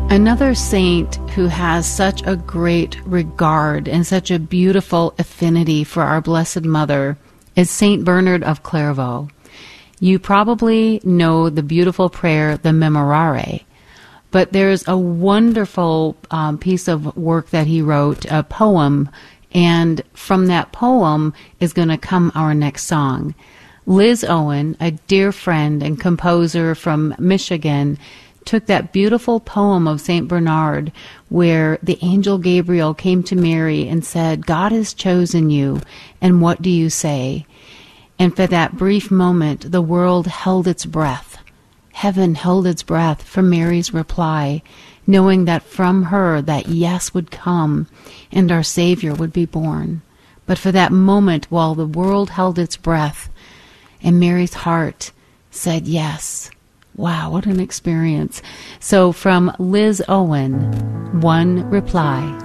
Another saint who has such a great regard and such a beautiful affinity for our Blessed Mother is Saint Bernard of Clairvaux. You probably know the beautiful prayer, the Memorare, but there's a wonderful piece of work that he wrote, a poem, and from that poem is going to come our next song. Liz Owen, a dear friend and composer from Michigan, took that beautiful poem of St. Bernard where the angel Gabriel came to Mary and said, God has chosen you, and what do you say? And for that brief moment, the world held its breath. Heaven held its breath for Mary's reply, knowing that from her that yes would come and our Savior would be born. But for that moment, while the world held its breath and Mary's heart said yes. Wow, what an experience. So from Liz Owen, one reply.